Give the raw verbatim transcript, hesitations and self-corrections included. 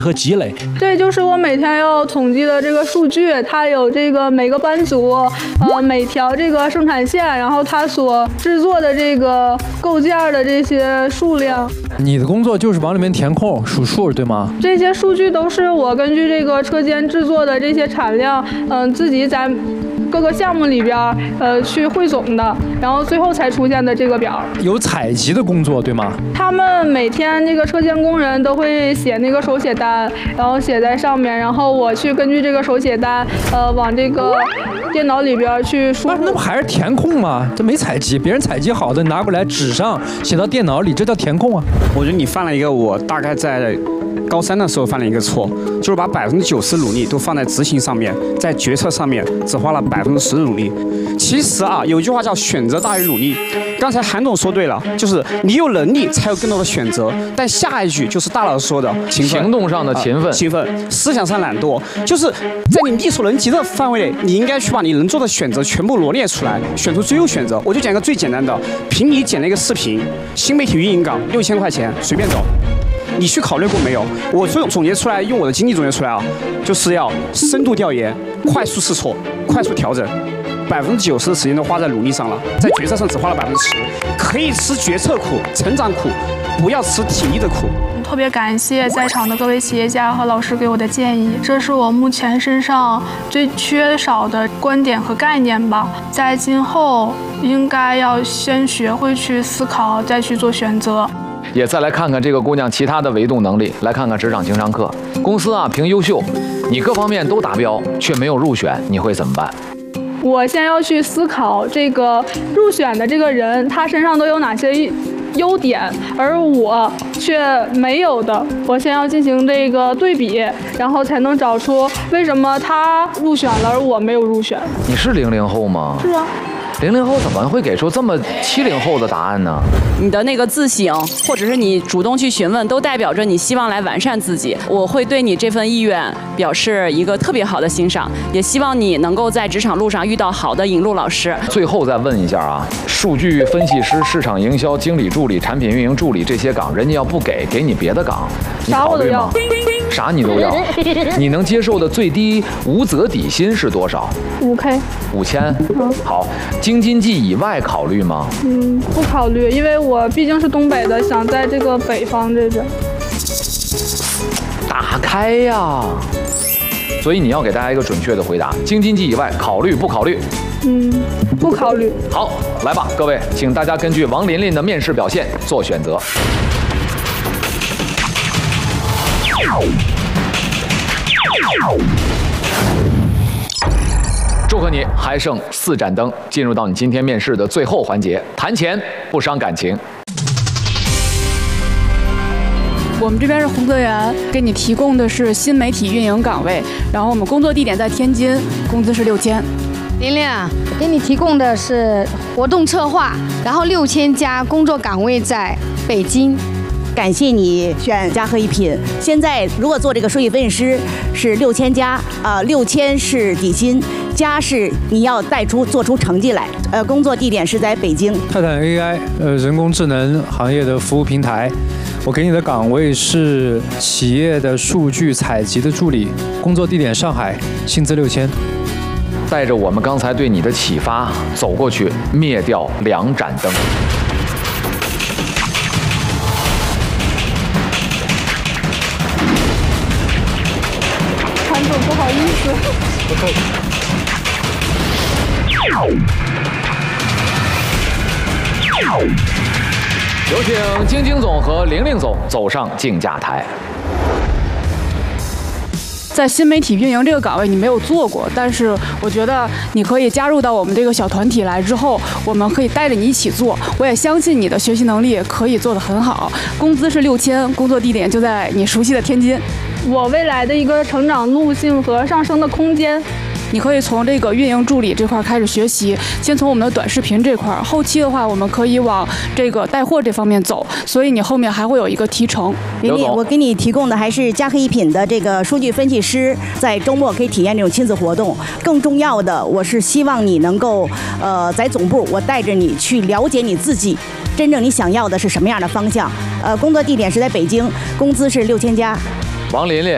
和积累。 对，就是我每天要统计的这个数据，它有这个每个班组，呃，每条这个生产线，然后它所制作的这个构件的这些数量。 你的工作就是往里面填空数数，对吗？ 这些数据都是我根据这个车间制作的这些产量，嗯、呃，自己在各个项目里边，呃，去汇总的，然后最后才出现的这个表。 有采集的工作，对吗？ 他们每天这个车间工人都会写那个手写单，然后写在上面，然后我去根据这个手写单，呃，往这个电脑里边去输入。 那不还是填空吗？这没采集，别人采集好的拿过来纸上写到电脑里，这叫填空啊。 我觉得你犯了一个我大概在高三的时候犯了一个错，就是把百分之九十努力都放在执行上面，在决策上面只花了百分之十的努力。其实啊，有一句话叫选择大于努力。刚才韩总说对了，就是你有能力才有更多的选择。但下一句就是大老师说的勤奋， 行动上的勤奋、 呃、勤奋，思想上懒惰，就是在你力所能及的范围内，你应该去把你能做的选择全部罗列出来，选出最优选择。我就讲一个最简单的，凭你剪了一个视频，新媒体运营岗六千块钱，随便走。你去考虑过没有？我总总结出来，用我的经历总结出来啊，就是要深度调研，快速试错，快速调整。百分之九十的时间都花在努力上了，在决策上只花了百分之十。可以吃决策苦、成长苦，不要吃体力的苦。 特别感谢在场的各位企业家和老师给我的建议，这是我目前身上最缺少的观点和概念吧。在今后应该要先学会去思考，再去做选择。 也再来看看这个姑娘其他的维度能力，来看看职场情商课。公司啊评优秀，你各方面都达标，却没有入选，你会怎么办？ 我先要去思考这个入选的这个人，他身上都有哪些优点，而我却没有的。我先要进行这个对比，然后才能找出为什么他入选了，而我没有入选。 你是零零后吗？ 是啊。 零零后怎么会给出这么七零后的答案呢？ 你的那个自省，或者是你主动去询问，都代表着你希望来完善自己。我会对你这份意愿表示一个特别好的欣赏，也希望你能够在职场路上遇到好的引路老师。 最后再问一下啊，数据分析师、市场营销经理助理、产品运营助理这些岗，人家要不给，给你别的岗，你考虑吗？啥你都要。你能接受的最低无责底薪是多少？ 五 K。 五千。好，京津冀以外考虑吗？ 嗯，不考虑，因为我毕竟是东北的，想在这个北方这边。 打开呀！所以你要给大家一个准确的回答：京津冀以外考虑不考虑？ 嗯，不考虑。 好，来吧，各位，请大家根据王琳琳的面试表现做选择。祝贺你，还剩四盏灯，进入到你今天面试的最后环节——谈钱不伤感情。 我们这边是洪泽源，给你提供的是新媒体运营岗位，然后我们工作地点在天津，工资是六千。 琳琳啊，给你提供的是活动策划，然后六千加工作岗位在北京。 感谢你选嘉禾一品。现在如果做这个数据分析师是六千加，啊，六千是底薪，加是你要带出做出成绩来。呃，工作地点是在北京。 泰坦 A I， 呃，人工智能行业的服务平台。我给你的岗位是企业的数据采集的助理，工作地点上海，薪资六千。 带着我们刚才对你的启发，走过去灭掉两盏灯。 韩总，不好意思。 有请晶晶总和玲玲总走上竞价台。 在新媒体运营这个岗位你没有做过，但是我觉得你可以加入到我们这个小团体来之后，我们可以带着你一起做。我也相信你的学习能力可以做得很好。工资是六千，工作地点就在你熟悉的天津。 我未来的一个成长路径和上升的空间。 你可以从这个运营助理这块开始学习，先从我们的短视频这块，后期的话我们可以往这个带货这方面走，所以你后面还会有一个提成。 琳琳，我给你提供的还是嘉禾一品的这个数据分析师，在周末可以体验这种亲子活动。更重要的，我是希望你能够，呃，在总部我带着你去了解你自己，真正你想要的是什么样的方向。呃，工作地点是在北京，工资是六千加。 王琳琳